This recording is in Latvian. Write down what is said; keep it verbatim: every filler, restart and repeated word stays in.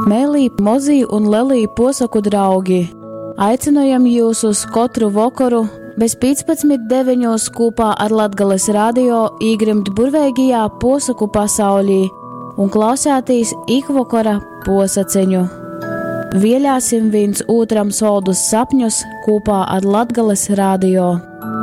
Mēlī, mozī un lelī posaku draugi, aicinojam jūs uz katru vakaru bez piecpadsmit deviņos kopā ar Latgales radio īgrimt burveigajā posaku pasaulī un klausētīs ikvakara posaceņu. Vielāsim viens otram soldus sapņus kopā ar Latgales radio.